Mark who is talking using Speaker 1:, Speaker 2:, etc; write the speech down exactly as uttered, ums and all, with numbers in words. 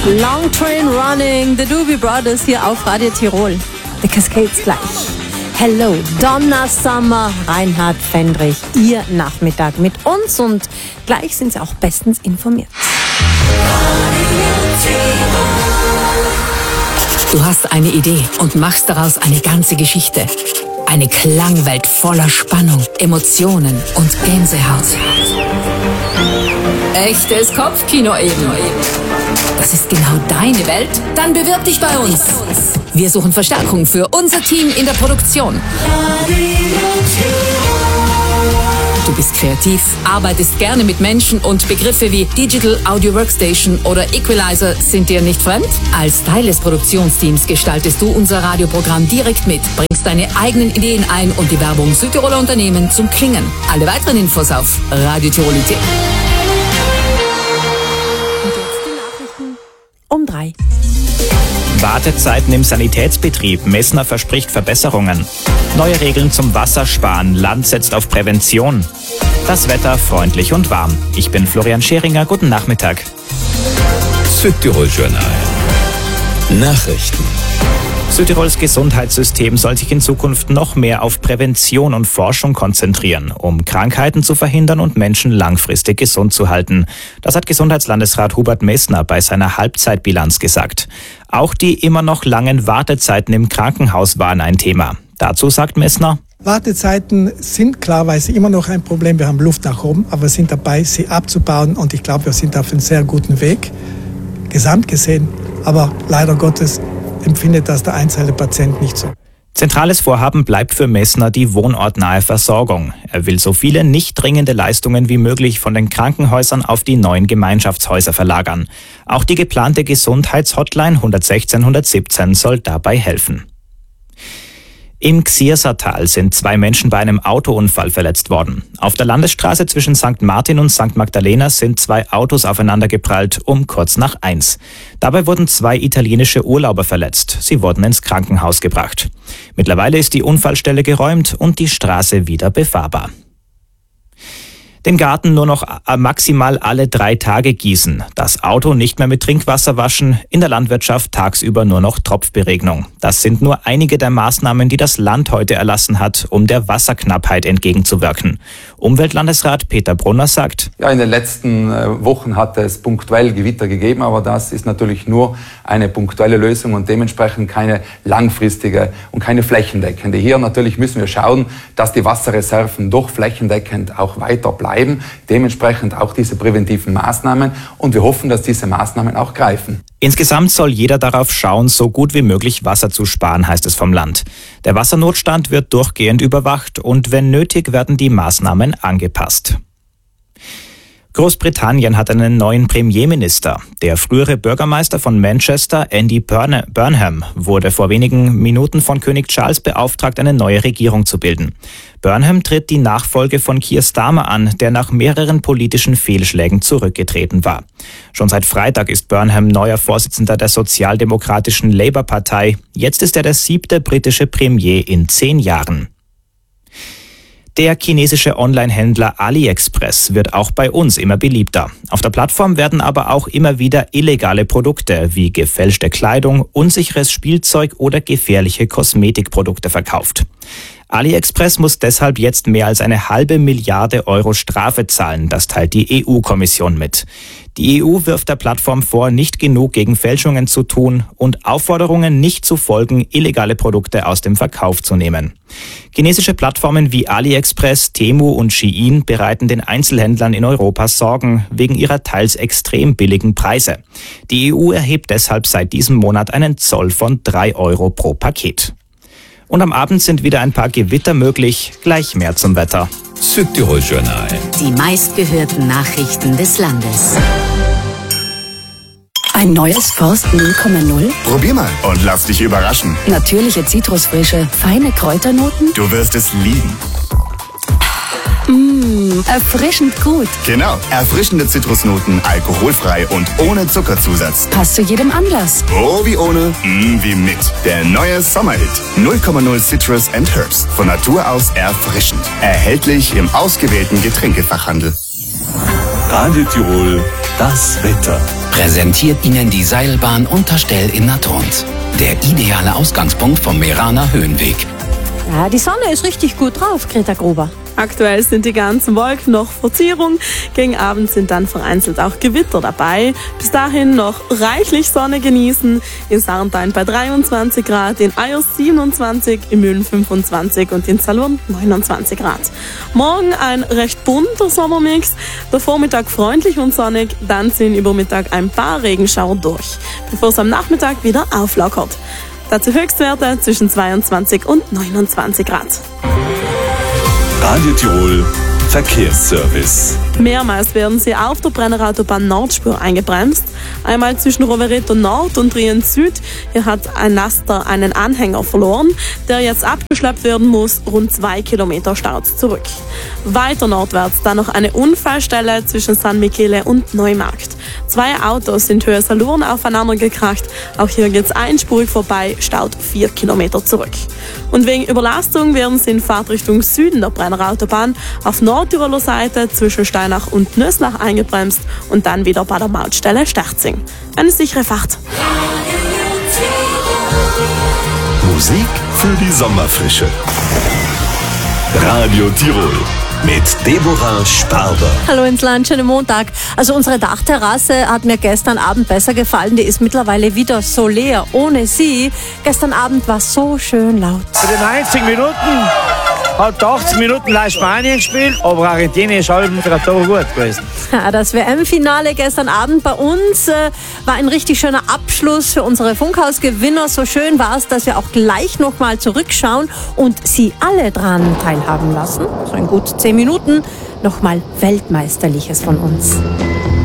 Speaker 1: Long Train Running, The Doobie Brothers hier auf Radio Tirol. The Cascades gleich. Hello, Donna Summer, Reinhard Fendrich, Ihr Nachmittag mit uns und gleich sind Sie auch bestens informiert.
Speaker 2: Du hast eine Idee und machst daraus eine ganze Geschichte. Eine Klangwelt voller Spannung, Emotionen und Gänsehaut. Echtes Kopfkino eben. Das ist genau deine Welt? Dann bewirb dich bei uns. Wir suchen Verstärkung für unser Team in der Produktion. Du bist kreativ, arbeitest gerne mit Menschen und Begriffe wie Digital Audio Workstation oder Equalizer sind dir nicht fremd? Als Teil des Produktionsteams gestaltest du unser Radioprogramm direkt mit, bringst deine eigenen Ideen ein und die Werbung Südtiroler Unternehmen zum Klingen. Alle weiteren Infos auf Radio Tirol punkt at.
Speaker 1: Und jetzt die Nachrichten um drei.
Speaker 3: Wartezeiten im Sanitätsbetrieb. Messner verspricht Verbesserungen. Neue Regeln zum Wassersparen. Land setzt auf Prävention. Das Wetter freundlich und warm. Ich bin Florian Scheringer. Guten Nachmittag.
Speaker 4: Südtirol Journal. Nachrichten.
Speaker 3: Südtirols Gesundheitssystem soll sich in Zukunft noch mehr auf Prävention und Forschung konzentrieren, um Krankheiten zu verhindern und Menschen langfristig gesund zu halten. Das hat Gesundheitslandesrat Hubert Messner bei seiner Halbzeitbilanz gesagt. Auch die immer noch langen Wartezeiten im Krankenhaus waren ein Thema. Dazu sagt Messner:
Speaker 5: Wartezeiten sind klarweise immer noch ein Problem. Wir haben Luft nach oben, aber wir sind dabei, sie abzubauen. Und ich glaube, wir sind auf einem sehr guten Weg, gesamt gesehen. Aber leider Gottes empfindet das der einzelne Patient nicht so.
Speaker 3: Zentrales Vorhaben bleibt für Messner die wohnortnahe Versorgung. Er will so viele nicht dringende Leistungen wie möglich von den Krankenhäusern auf die neuen Gemeinschaftshäuser verlagern. Auch die geplante Gesundheitshotline eins eins sechs eins sieben soll dabei helfen. Im Xiersertal sind zwei Menschen bei einem Autounfall verletzt worden. Auf der Landesstraße zwischen Sankt Martin und Sankt Magdalena sind zwei Autos aufeinandergeprallt um kurz nach eins. Dabei wurden zwei italienische Urlauber verletzt. Sie wurden ins Krankenhaus gebracht. Mittlerweile ist die Unfallstelle geräumt und die Straße wieder befahrbar. Den Garten nur noch maximal alle drei Tage gießen, das Auto nicht mehr mit Trinkwasser waschen, in der Landwirtschaft tagsüber nur noch Tropfberegnung. Das sind nur einige der Maßnahmen, die das Land heute erlassen hat, um der Wasserknappheit entgegenzuwirken. Umweltlandesrat Peter Brunner sagt:
Speaker 6: Ja, in den letzten Wochen hat es punktuell Gewitter gegeben, aber das ist natürlich nur eine punktuelle Lösung und dementsprechend keine langfristige und keine flächendeckende. Hier natürlich müssen wir schauen, dass die Wasserreserven doch flächendeckend auch weiter bleiben. Dementsprechend auch diese präventiven Maßnahmen und wir hoffen, dass diese Maßnahmen auch greifen.
Speaker 3: Insgesamt soll jeder darauf schauen, so gut wie möglich Wasser zu sparen, heißt es vom Land. Der Wassernotstand wird durchgehend überwacht und wenn nötig werden die Maßnahmen angepasst. Großbritannien hat einen neuen Premierminister. Der frühere Bürgermeister von Manchester, Andy Burnham, wurde vor wenigen Minuten von König Charles beauftragt, eine neue Regierung zu bilden. Burnham tritt die Nachfolge von Keir Starmer an, der nach mehreren politischen Fehlschlägen zurückgetreten war. Schon seit Freitag ist Burnham neuer Vorsitzender der sozialdemokratischen Labour-Partei. Jetzt ist er der siebte britische Premier in zehn Jahren. Der chinesische Online-Händler AliExpress wird auch bei uns immer beliebter. Auf der Plattform werden aber auch immer wieder illegale Produkte wie gefälschte Kleidung, unsicheres Spielzeug oder gefährliche Kosmetikprodukte verkauft. AliExpress muss deshalb jetzt mehr als eine halbe Milliarde Euro Strafe zahlen, das teilt die E U-Kommission mit. Die E U wirft der Plattform vor, nicht genug gegen Fälschungen zu tun und Aufforderungen nicht zu folgen, illegale Produkte aus dem Verkauf zu nehmen. Chinesische Plattformen wie AliExpress, Temu und Shein bereiten den Einzelhändlern in Europa Sorgen wegen ihrer teils extrem billigen Preise. Die E U erhebt deshalb seit diesem Monat einen Zoll von drei Euro pro Paket. Und am Abend sind wieder ein paar Gewitter möglich. Gleich mehr zum Wetter.
Speaker 4: Südtirol Journal.
Speaker 2: Die meistgehörten Nachrichten des Landes.
Speaker 7: Ein neues Forst null Komma null?
Speaker 8: Probier mal und lass dich überraschen.
Speaker 7: Natürliche Zitrusfrische, feine Kräuternoten?
Speaker 8: Du wirst es lieben.
Speaker 7: Mmh, erfrischend gut.
Speaker 8: Genau, erfrischende Zitrusnoten, alkoholfrei und ohne Zuckerzusatz.
Speaker 7: Passt zu jedem Anlass.
Speaker 8: Oh wie ohne, mm wie mit. Der neue Sommerhit. null Komma null Citrus and Herbs. Von Natur aus erfrischend. Erhältlich im ausgewählten Getränkefachhandel.
Speaker 4: Radio Tirol
Speaker 8: Das Wetter.
Speaker 9: Präsentiert Ihnen die Seilbahn Unterstell in Natorns. Der ideale Ausgangspunkt vom Meraner Höhenweg.
Speaker 1: Ja, die Sonne ist richtig gut drauf, Greta Gruber.
Speaker 10: Aktuell sind die ganzen Wolken noch Verzierung. Gegen Abend sind dann vereinzelt auch Gewitter dabei. Bis dahin noch reichlich Sonne genießen. In Sarntein bei dreiundzwanzig Grad, in Eyers siebenundzwanzig, in Mühlen fünfundzwanzig und in Salurn neunundzwanzig Grad. Morgen ein recht bunter Sommermix. Der Vormittag freundlich und sonnig, dann ziehen über Mittag ein paar Regenschauer durch, bevor es am Nachmittag wieder auflockert. Dazu Höchstwerte zwischen zweiundzwanzig und neunundzwanzig Grad.
Speaker 8: Radio Tirol Verkehrsservice.
Speaker 10: Mehrmals werden sie auf der Brennerautobahn Nordspur eingebremst. Einmal zwischen Rovereto Nord und Riens Süd. Hier hat ein Laster einen Anhänger verloren, der jetzt abgeschleppt werden muss, rund zwei Kilometer Staus zurück. Weiter nordwärts dann noch eine Unfallstelle zwischen San Michele und Neumarkt. Zwei Autos sind Höhe Salurn aufeinander gekracht. Auch hier geht's einspurig vorbei, staut vier Kilometer zurück. Und wegen Überlastung werden sie in Fahrtrichtung Süden der Brennerautobahn auf Nordtiroler Seite zwischen Steinach und Nöslach eingebremst und dann wieder bei der Mautstelle Sterzing. Eine sichere Fahrt.
Speaker 8: Musik für die Sommerfrische. Radio Tirol mit Deborah Sparber.
Speaker 1: Hallo ins Land, schönen Montag. Also unsere Dachterrasse hat mir gestern Abend besser gefallen. Die ist mittlerweile wieder so leer. Ohne sie. Gestern Abend war so schön laut.
Speaker 11: Für die neunzig Minuten hat achtzig Minuten live Spanien gespielt, aber Argentinien ist halb gut gewesen.
Speaker 1: Ja, das W M-Finale gestern Abend bei uns äh, war ein richtig schöner Abschluss für unsere Funkhausgewinner. So schön war es, dass wir auch gleich nochmal zurückschauen und sie alle dran teilhaben lassen. So in gut zehn Minuten nochmal Weltmeisterliches von uns.